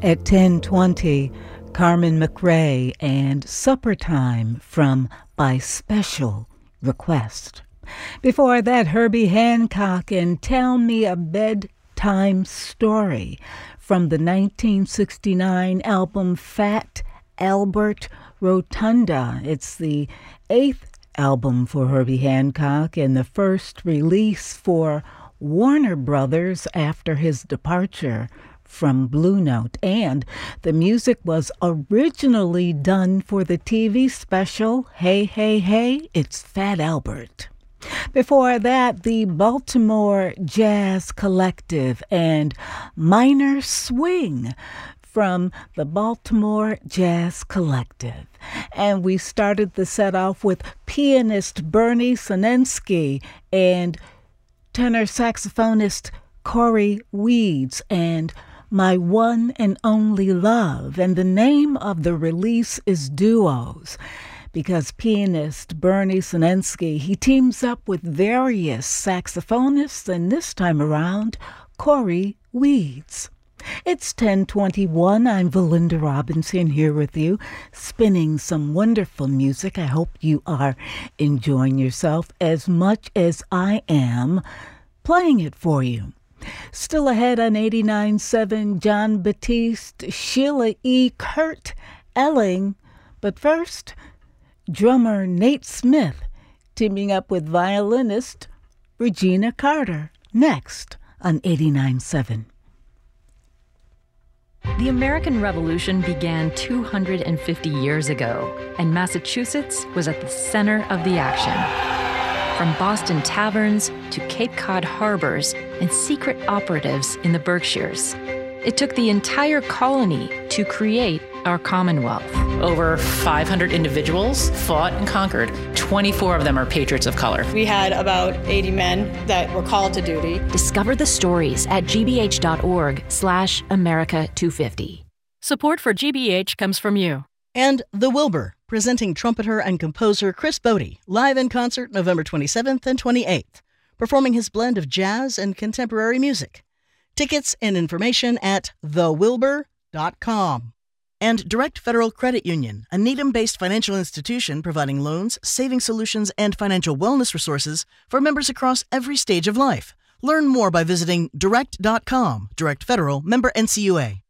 At 10:20, Carmen McRae and Supper Time from By Special Request. Before that, Herbie Hancock and Tell Me a Bedtime Story from the 1969 album Fat Albert Rotunda. It's the 8th album for Herbie Hancock and the first release for Warner Brothers after his departure from Blue Note. And the music was originally done for the TV special Hey, Hey, Hey, It's Fat Albert. Before that, the Baltimore Jazz Collective and Minor Swing from the Baltimore Jazz Collective. And we started the set off with pianist Bernie Sinensky and tenor saxophonist Corey Weeds and My One and Only Love. And the name of the release is Duos, because pianist Bernie Sinensky, he teams up with various saxophonists, and this time around, Corey Weeds. It's 10:21. I'm Valinda Robinson here with you, spinning some wonderful music. I hope you are enjoying yourself as much as I am playing it for you. Still ahead on 89.7, John Batiste, Sheila E. Kurt Elling. But first, drummer Nate Smith teaming up with violinist Regina Carter. Next on 89.7. The American Revolution began 250 years ago, and Massachusetts was at the center of the action. From Boston taverns to Cape Cod harbors and secret operatives in the Berkshires, it took the entire colony to create our Commonwealth. Over 500 individuals fought and conquered. 24 of them are patriots of color. We had about 80 men that were called to duty. Discover the stories at gbh.org/America250. Support for GBH comes from you. And The Wilbur, presenting trumpeter and composer Chris Bode, live in concert November 27th and 28th, performing his blend of jazz and contemporary music. Tickets and information at thewilbur.com. And Direct Federal Credit Union, a Needham-based financial institution providing loans, saving solutions, and financial wellness resources for members across every stage of life. Learn more by visiting direct.com. Direct Federal, member NCUA.